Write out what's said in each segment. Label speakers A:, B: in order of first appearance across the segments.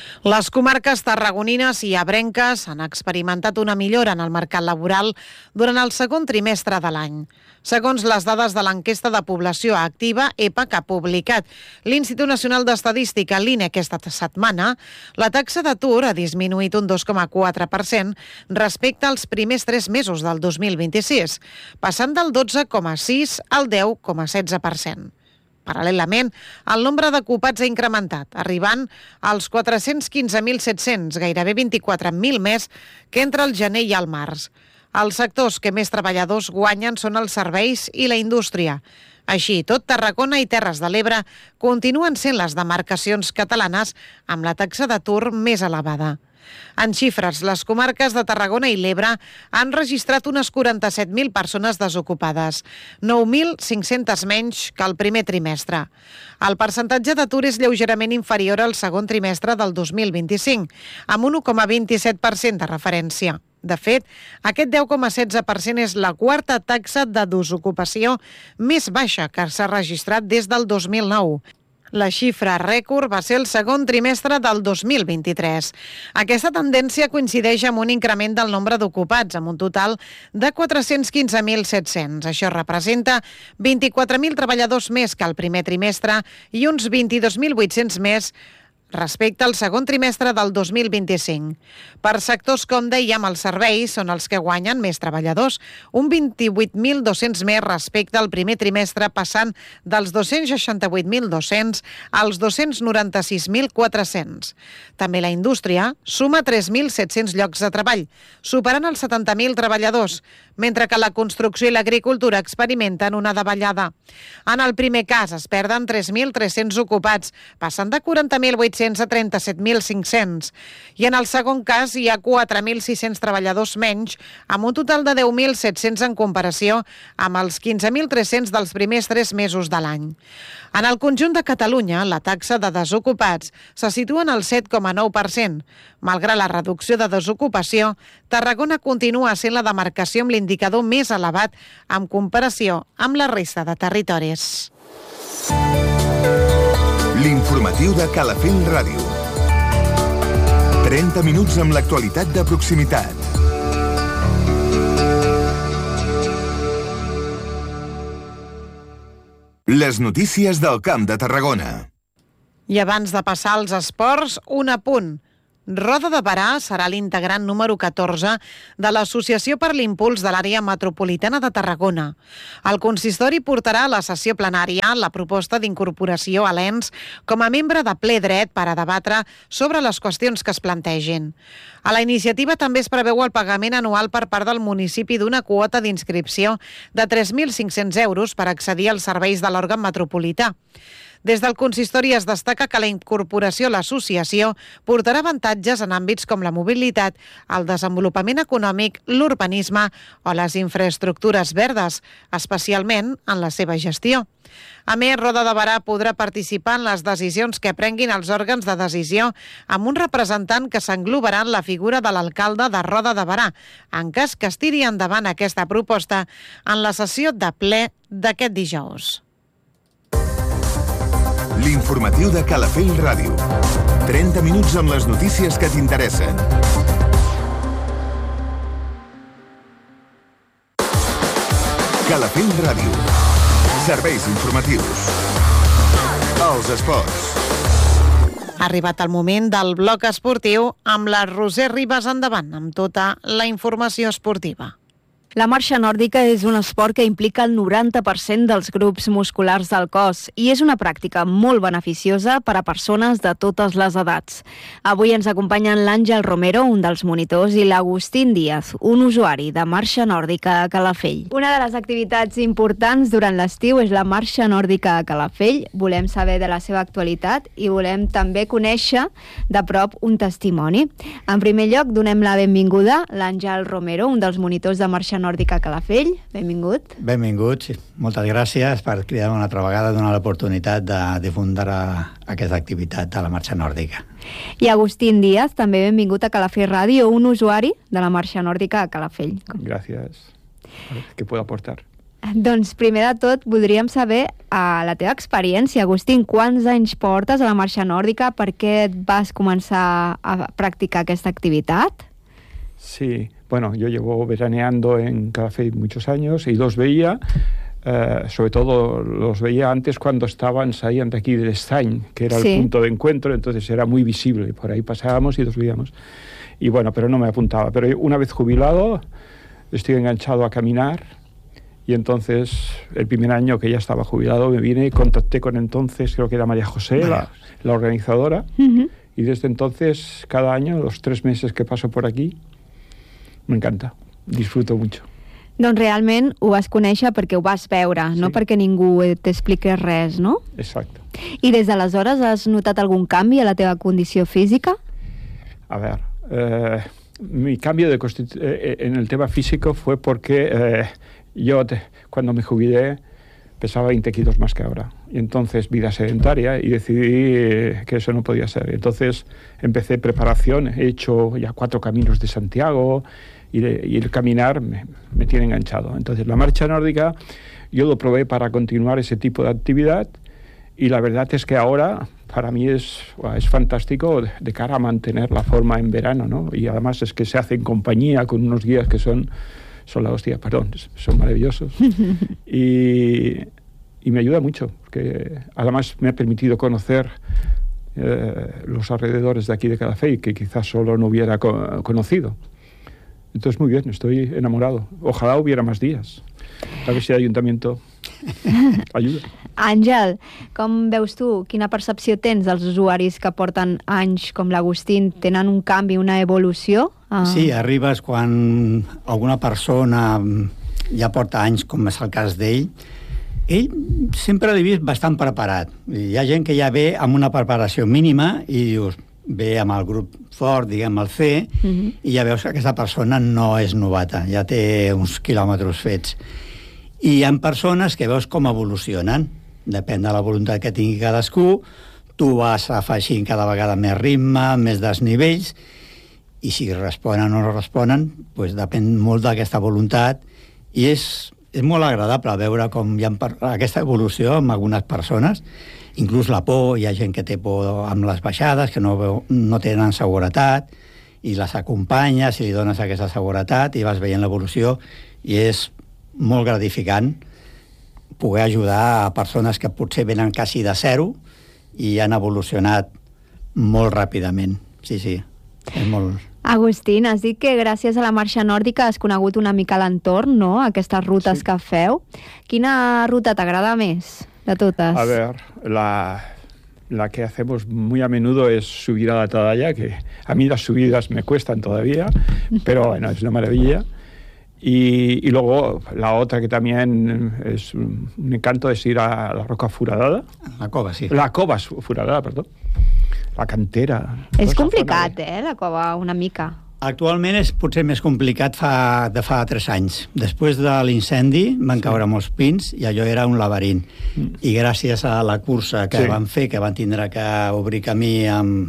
A: Les comarques tarragonines i ebrenques han experimentat una millora en el mercat laboral durant el segon trimestre de l'any. Segons les dades de l'enquesta de població activa EPA que ha publicat l'Institut Nacional d'Estadística, l'INE, aquesta setmana, la taxa d'atur ha disminuït un 2,4% respecte als primers 3 mesos del 2026, passant del 12,6 al 10,16%. Paral·lelament, el nombre d'ocupats ha incrementat, arribant als 415.700, gairebé 24.000 més que entre el gener i el març. Els sectors que més treballadors guanyen són els serveis i la indústria. Així i tot, Tarragona i Terres de l'Ebre continuen sent les demarcacions catalanes amb la taxa d'atur més elevada. En xifres, les comarques de Tarragona i l'Ebre han registrat unes 47.000 persones desocupades, 9.500 menys que el primer trimestre. El percentatge d'atur és lleugerament inferior al segon trimestre del 2025, amb un 1,27% de referència. De fet, aquest 10,16% és la quarta taxa de desocupació més baixa que s'ha registrat des del 2009. La xifra rècord va ser el segon trimestre del 2023. Aquesta tendència coincideix amb un increment del nombre d'ocupats, amb un total de 415.700. Això representa 24.000 treballadors més que el primer trimestre i uns 22.800 més respecte al segon trimestre del 2025. Per sectors, com dèiem, els serveis són els que guanyen més treballadors, un 28.200 més respecte al primer trimestre, passant dels 268.200 als 296.400. També la indústria suma 3.700 llocs de treball, superant els 70.000 treballadors, mentre que la construcció i l'agricultura experimenten una davallada. En el primer cas es perden 3.300 ocupats, passant de 40.800 a 37.500. I en el segon cas hi ha 4.600 treballadors menys, amb un total de 10.700 en comparació amb els 15.300 dels primers 3 mesos de l'any. En el conjunt de Catalunya, la taxa de desocupats se situa en el 7,9%. Malgrat la reducció de desocupació, Tarragona continua sent la demarcació amb l'indicador més elevat en comparació amb la resta de territoris.
B: L'informatiu de Calafell Ràdio. 30 minuts amb l'actualitat de proximitat. Les notícies del Camp de Tarragona.
A: I abans de passar als esports, un apunt. Roda de Berà serà l'integrant número 14 de l'Associació per l'Impuls de l'Àrea Metropolitana de Tarragona. El consistori portarà a la sessió plenària la proposta d'incorporació a l'ENS com a membre de ple dret per a debatre sobre les qüestions que es plantegin. A la iniciativa també es preveu el pagament anual per part del municipi d'una quota d'inscripció de 3.500 euros per accedir als serveis de l'òrgan metropolità. Des del consistori es destaca que la incorporació a l'associació portarà avantatges en àmbits com la mobilitat, el desenvolupament econòmic, l'urbanisme o les infraestructures verdes, especialment en la seva gestió. A més, Roda de Berà podrà participar en les decisions que prenguin els òrgans de decisió amb un representant que s'englobarà en la figura de l'alcalde de Roda de Berà, en cas que es tiri endavant aquesta proposta en la sessió de ple d'aquest dijous.
B: L'informatiu de Calafell Ràdio. 30 minuts amb les notícies que t'interessen. Calafell Ràdio. Serveis informatius. Els esports.
A: Ha arribat el moment del bloc esportiu amb la Roser Ribas endavant, amb tota la informació esportiva.
C: La marxa nòrdica és un esport que implica el 90% dels grups musculars del cos i és una pràctica molt beneficiosa per a persones de totes les edats. Avui ens acompanyen l'Àngel Romero, un dels monitors, i l'Agustín Díaz, un usuari de marxa nòrdica a Calafell. Una de les activitats importants durant l'estiu és la marxa nòrdica a Calafell. Volem saber de la seva actualitat i volem també conèixer de prop un testimoni. En primer lloc, donem la benvinguda a l'Àngel Romero, un dels monitors de marxa nòrdica a Calafell. Benvingut.
D: Benvinguts. Moltes gràcies per cridar-me una altra vegada, donar l'oportunitat de difundir aquesta activitat de la marxa nòrdica.
C: I Agustín Díaz, també benvingut a Calafell Ràdio, un usuari de la marxa nòrdica a Calafell.
E: Gracias. ¿Qué puedo aportar?
C: Doncs primer de tot voldríem saber la teva experiència. Agustín, quants anys portes a la marxa nòrdica? Per què vas començar a practicar aquesta activitat?
E: Sí, bueno, yo llevo veraneando en Calafell muchos años y los veía, sobre todo los veía antes cuando estaban saliendo aquí del Estany, que era el punto de encuentro, entonces era muy visible, por ahí pasábamos y los veíamos. Y bueno, pero no me apuntaba. Pero una vez jubilado, estoy enganchado a caminar y entonces el primer año que ya estaba jubilado me vine y contacté con entonces, creo que era María José, la organizadora, y desde entonces cada año, los 3 meses que paso por aquí, me encanta, disfruto mucho.
C: Doncs realment ho vas conèixer perquè ho vas veure, no perquè ningú t'expliqués res, no?
E: Exacto.
C: I des d'aleshores has notat algun canvi a la teva condició física?
E: A ver, mi cambio en el tema físico fue porque yo cuando me jubilé pesaba 20 kilos más que ahora. Y entonces vida sedentaria y decidí que eso no podía ser. Entonces empecé preparación, he hecho ya 4 caminos de Santiago y el caminar me tiene enganchado. Entonces la marcha nórdica yo lo probé para continuar ese tipo de actividad y la verdad es que ahora para mí es fantástico de cara a mantener la forma en verano, ¿no? Y además es que se hace en compañía con unos guías que son la hostia, perdón, son maravillosos. Y me ayuda mucho, porque además me ha permitido conocer los alrededores de aquí de Calafell, que quizás solo no hubiera conocido. Entonces, muy bien, estoy enamorado. Ojalá hubiera más días. A ver si el Ayuntamiento ajuda.
C: Àngel, com veus tu? Quina percepció tens dels usuaris que porten anys com l'Agustín? Tenen un canvi, una evolució?
D: Sí, arribes quan alguna persona ja porta anys, com és el cas d'ell. Ell sempre l'he vist bastant preparat. Hi ha gent que ja ve amb una preparació mínima i dius, ve amb el grup fort, diguem el C, i ja veus que aquesta persona no és novata, ja té uns quilòmetres fets. I hi ha persones que veus com evolucionen, depèn de la voluntat que tingui cadascú, tu vas afegint cada vegada més ritme, més desnivells, i si responen o no responen, doncs depèn molt d'aquesta voluntat, i és molt agradable veure com hi ha aquesta evolució amb algunes persones, inclús la por, hi ha gent que té por amb les baixades, que no tenen seguretat, i les acompanyes i li dones aquesta seguretat i vas veient l'evolució, i és molt gratificant poder ajudar a persones que potser venen quasi de zero i han evolucionat molt ràpidament. Sí, és molt...
C: Agustín, has dit que gràcies a la marxa nòrdica has conegut una mica l'entorn, no?, aquestes rutes que feu. Quina ruta t'agrada més de totes?
E: A ver, la que hacemos muy a menudo es subir a la Atalaya, que a mí las subidas me cuestan todavía, pero bueno, es una maravilla. Y luego la otra que también es un encanto es ir a la Roca Foradada.
D: La Cova, sí.
E: La Cova Foradada, perdó. La Cantera.
C: És complicat, la Cova, una mica.
D: Actualment és potser més complicat de fa 3 anys. Després de l'incendi van caure molts pins i allò era un laberint. I gràcies a la cursa que van fer, que van tindre que obrir camí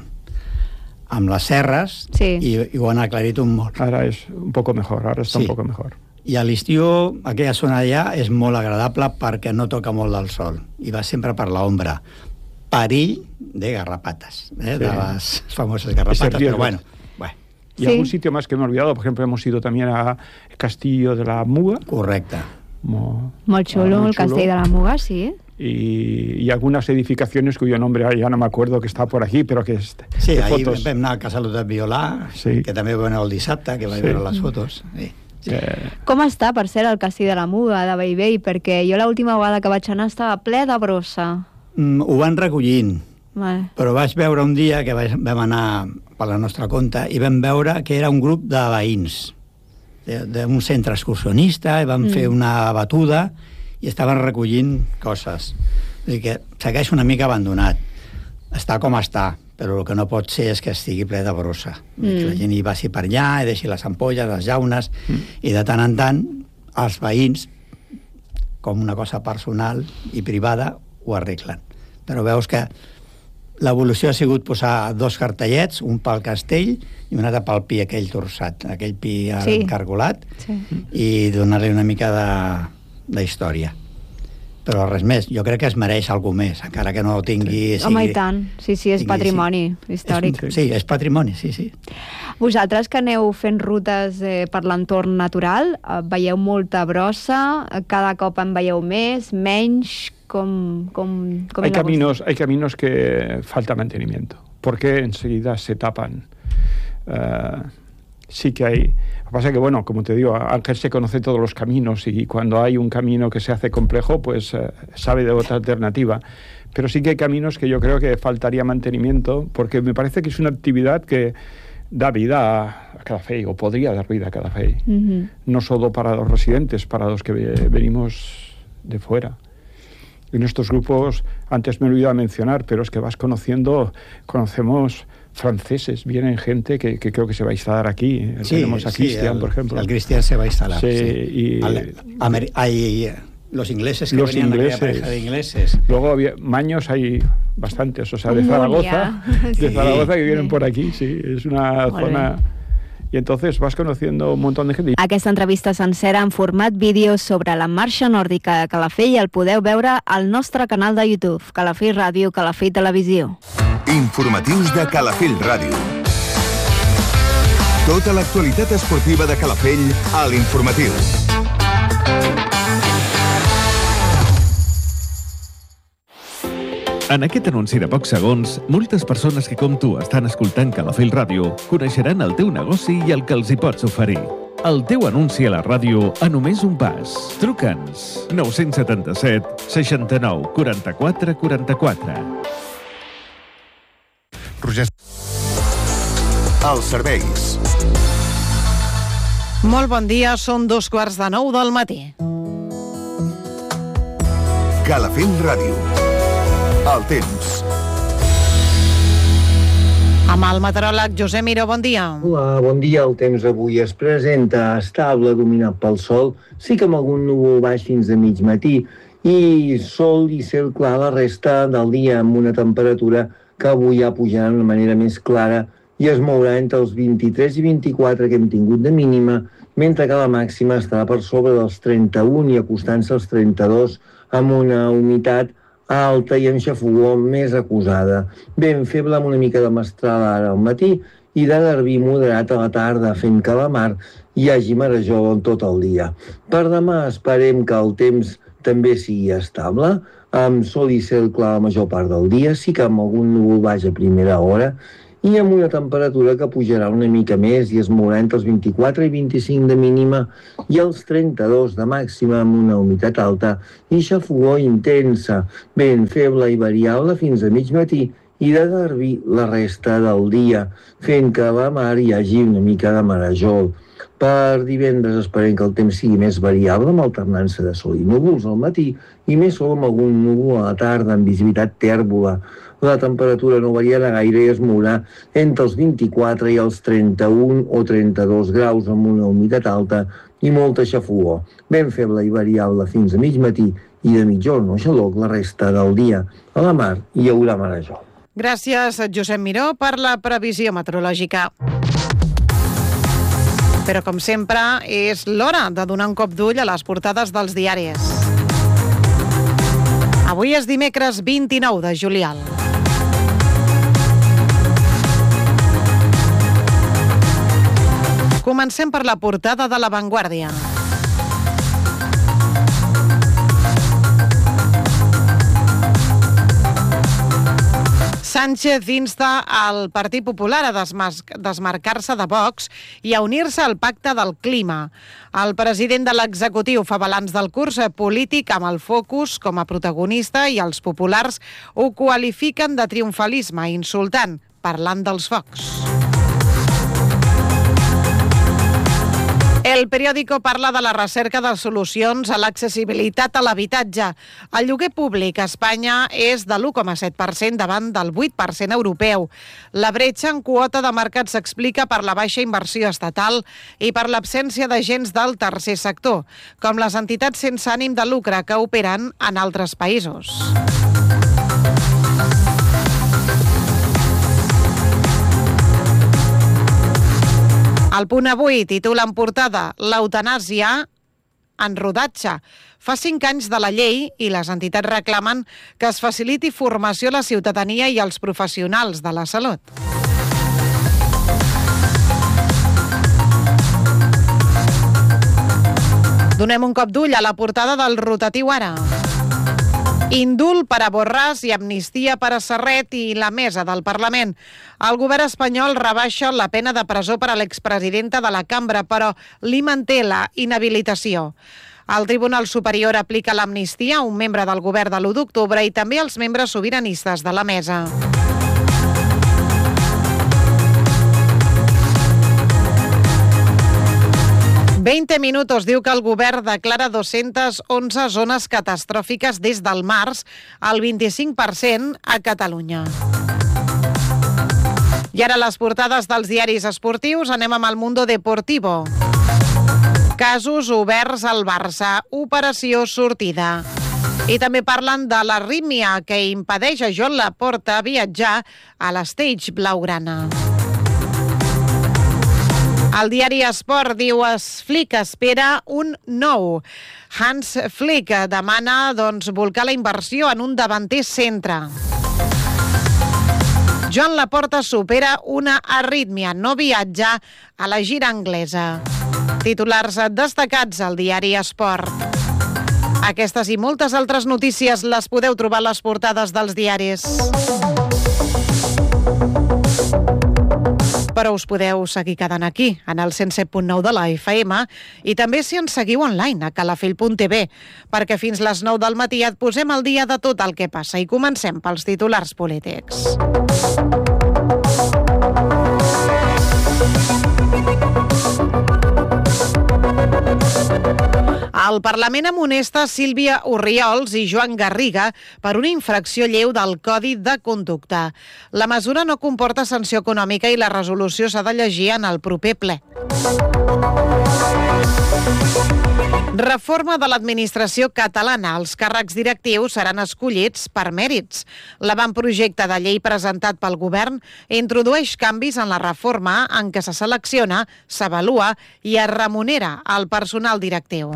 D: amb les serres, i ho han aclarit un molt.
E: Ara és un poco mejor, ara està un poco mejor.
D: I a l'estiu aquella zona allà és molt agradable perquè no toca molt del sol i va sempre per l'ombra. Perill de garrapatas, de las famosas garrapatas, pero bueno.
E: Y algún sitio más que me he olvidado, por ejemplo, hemos ido también al Castillo de la Muga.
D: Correcte.
C: Molt xulo, el Castell de la Muga, sí.
E: Y algunas edificaciones cuyo nombre ya no me acuerdo, que está por aquí, però que és
D: sí, ahir vam anar al Casal de Violà, que també vam anar el dissabte, que vaig veure les fotos.
C: Com està, per cert, el Castell de la Muga, de Bellvei? Perquè jo l'última vegada que vaig anar estava ple de brossa.
D: Ho van recollint, però vaig veure un dia que vam anar per la nostra compte i vam veure que era un grup de veïns d'un centre excursionista i van fer una batuda i estaven recollint coses. Vull dir que segueix una mica abandonat. Està com està, però el que no pot ser és que estigui ple de brossa. Que la gent hi passi per allà i deixi les ampolles, les llaunes, i de tant en tant els veïns, com una cosa personal i privada, ho arreglen. Però veus que l'evolució ha sigut posar 2 cartellets, un pel castell i un altre pel pi aquell torçat, aquell pi encargolat, i donar-li una mica d'història. Però res més, jo crec que es mereix alguna més, encara que no tingui...
C: Home, i tant, sí, és patrimoni històric.
D: Sí, és patrimoni, sí.
C: Vosaltres que aneu fent rutes per l'entorn natural, veieu molta brossa, cada cop en veieu més, menys, com
E: hay caminos que falta mantenimiento, porque enseguida se tapan. Sí que hay... Lo que pasa es que, bueno, como te digo, Ángel se conoce todos los caminos y cuando hay un camino que se hace complejo, pues sabe de otra alternativa. Pero sí que hay caminos que yo creo que faltaría mantenimiento, porque me parece que es una actividad que da vida a Calafell, o podría dar vida a Calafell. No solo para los residentes, para los que venimos de fuera. En estos grupos, antes me he olvidado mencionar, pero es que conocemos franceses, vienen gente que creo que se va a instalar aquí. Tenemos a Cristian, por ejemplo.
D: El Cristian se va a instalar.
E: Sí.
D: Hay los ingleses que venían, aquella pareja de ingleses.
E: Luego Maños hay bastantes, o sea, de Zaragoza, que vienen por aquí, sí, es una zona... I entonces vas conociendo un montón de gente.
C: Aquesta entrevista sencera en format vídeo sobre la marxa nòrdica de Calafell el podeu veure al nostre canal de YouTube, Calafell Ràdio, Calafell Televisió.
B: Informatius de Calafell Ràdio. Tota l'actualitat esportiva de Calafell a l'Informatiu.
F: En aquest anunci de pocs segons, moltes persones que com tu estan escoltant Calafell Ràdio coneixeran el teu negoci i el que els hi pots oferir. El teu anunci a la ràdio a només un pas. Truca'ns 977 69 44 44.
B: Roger. Els serveis.
A: Molt bon dia, són 8:45 del matí.
B: Calafell Ràdio. El temps.
A: Amb el meteoròleg Josep Miró, bon dia.
G: Hola, bon dia. El temps avui es presenta estable, dominat pel sol, sí que amb algun núvol baix fins a mig matí, i sol i cel clar la resta del dia, amb una temperatura que avui ja pujarà d'una manera més clara i es mourà entre els 23 i 24 que hem tingut de mínima, mentre que la màxima estarà per sobre dels 31 i acostant-se als 32, amb una humitat alta i amb xafogor més acusada. Ben feble amb una mica de mestral ara al matí i de garbí moderat a la tarda, fent que a la mar hi hagi marejol tot el dia. Per demà esperem que el temps també sigui estable, amb sol i cel clar la major part del dia, sí que amb algun núvol baix a primera hora, i amb una temperatura que pujarà una mica més i es mourà entre els 24 i 25 de mínima i els 32 de màxima amb una humitat alta i xafogor intensa, ben feble i variable fins a mig matí i de garbí la resta del dia, fent que a la mar hi hagi una mica de marejol. Per divendres esperem que el temps sigui més variable amb alternança de sol i núvols al matí i més sol amb algun núvol a la tarda amb visibilitat tèrbola. La temperatura no variarà gaire i es mourà entre els 24 i els 31 o 32 graus amb una humitat alta i molta xafogor. Ben feble i variable fins a mig matí i de mitjorn o xaloc la resta del dia. A la mar hi haurà marejol.
A: Gràcies, Josep Miró, per la previsió meteorològica. Però, com sempre, és l'hora de donar un cop d'ull a les portades dels diaris. Avui és dimecres 29 de juliol. Comencem per la portada de La Vanguardia. Sánchez insta al Partit Popular a desmarcar-se de Vox i a unir-se al pacte del clima. El president de l'executiu fa balanç del curs polític amb el Focus com a protagonista i els populars ho qualifiquen de triomfalisme insultant, parlant dels focs. El periòdico parla de la recerca de solucions a l'accessibilitat a l'habitatge. El lloguer públic a Espanya és de l'1,7% davant del 8% europeu. La bretxa en quota de mercat s'explica per la baixa inversió estatal i per l'absència d'agents del tercer sector, com les entitats sense ànim de lucre que operen en altres països. El Punt Avui titula en portada l'eutanàsia en rodatge. Fa 5 anys de la llei i les entitats reclamen que es faciliti formació a la ciutadania i als professionals de la salut. Donem un cop d'ull a la portada del rotatiu ara. Indult per a Borràs i amnistia per a Serret i la mesa del Parlament. El govern espanyol rebaixa la pena de presó per a l'expresidenta de la cambra, però li manté la inhabilitació. El Tribunal Superior aplica l'amnistia a un membre del govern de l'1 d'octubre i també als membres sobiranistes de la mesa. Minuts diu que el govern declara 211 zones catastròfiques des del març, el 25% a Catalunya. I ara les portades dels diaris esportius, anem amb el Mundo Deportivo. Casos oberts al Barça, operació sortida. I també parlen de l'arrítmia que impedeix a Joan Laporta viatjar a l'Stage blaugrana. El diari Esport diu Flick espera un nou. Hans Flick demana volcar la inversió en un davanter centre. Joan Laporta supera una arrítmia, no viatja a la gira anglesa. Titulars destacats al diari Esport. Aquestes i moltes altres notícies les podeu trobar a les portades dels diaris. Però us podeu seguir quedant aquí, en el 107.9 de la FM, i també si ens seguiu online a calafell.tv, perquè fins les 9 del matí et posem al dia de tot el que passa i comencem pels titulars polítics. El Parlament amonesta Sílvia Orriols i Joan Garriga per una infracció lleu del Codi de Conducta. La mesura no comporta sanció econòmica i la resolució s'ha de llegir en el proper ple. Reforma de l'administració catalana. Els càrrecs directius seran escollits per mèrits. L'avantprojecte de llei presentat pel govern introdueix canvis en la reforma en què se selecciona, s'avalua i es remunera el personal directiu.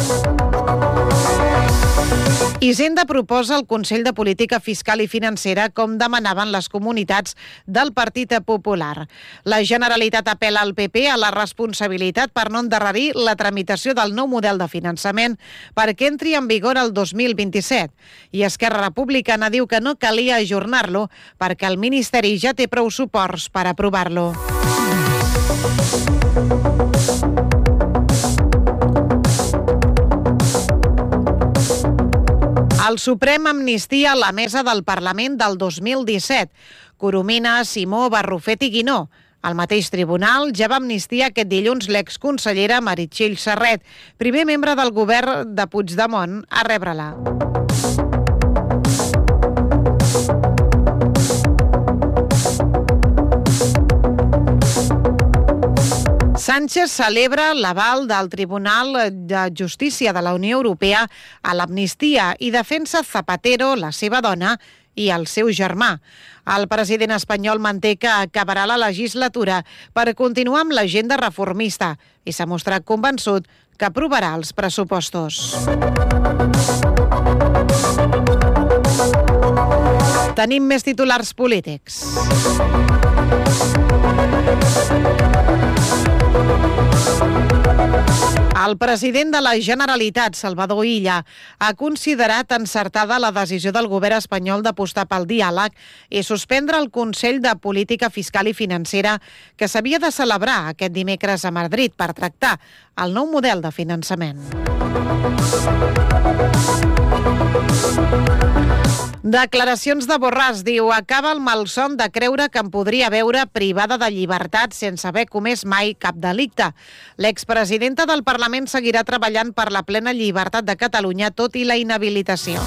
A: Hisenda proposa el Consell de Política Fiscal i Financera com demanaven les comunitats del Partit Popular. La Generalitat apela al PP a la responsabilitat per no endarrerir la tramitació del nou model de finançament perquè entri en vigor el 2027. I Esquerra Republicana diu que no calia ajornar-lo perquè el Ministeri ja té prou suports per aprovar-lo. El Suprem amnistia la mesa del Parlament del 2017. Coromina, Simó, Barrufet i Guinó. El mateix tribunal ja va amnistiar aquest dilluns l'exconsellera Meritxell Serret, primer membre del govern de Puigdemont a rebre-la. Sánchez celebra l'aval del Tribunal de Justícia de la Unió Europea a l'amnistia i defensa Zapatero, la seva dona i el seu germà. El president espanyol manté que acabarà la legislatura per continuar amb l'agenda reformista i s'ha mostrat convençut que aprovarà els pressupostos. Tenim més titulars polítics. El president de la Generalitat, Salvador Illa, ha considerat encertada la decisió del govern espanyol d'apostar pel diàleg i suspendre el Consell de Política Fiscal i Financera que s'havia de celebrar aquest dimecres a Madrid per tractar el nou model de finançament. Declaracions de Borràs, diu, acaba el malson de creure que em podria veure privada de llibertat sense haver comès mai cap delicte. L'expresidenta del Parlament seguirà treballant per la plena llibertat de Catalunya, tot i la inhabilitació.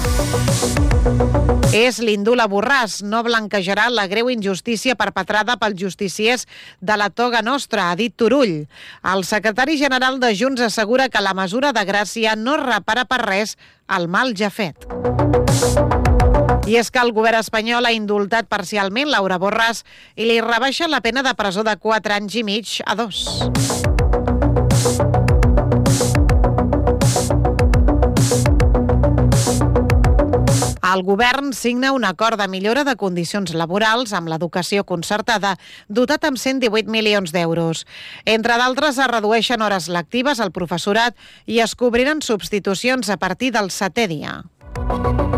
A: És l'indult a Borràs, no blanquejarà la greu injustícia perpetrada pels justiciers de la toga nostra, ha dit Turull. El secretari general de Junts assegura que la mesura de gràcia no repara per res el mal ja fet. I és que el govern espanyol ha indultat parcialment Laura Borràs i li rebaixa la pena de presó de 4 anys i mig a 2. El govern signa un acord de millora de condicions laborals amb l'educació concertada, dotat amb 118 milions d'euros. Entre d'altres, es redueixen hores lectives al professorat i es cobriran substitucions a partir del 7è dia.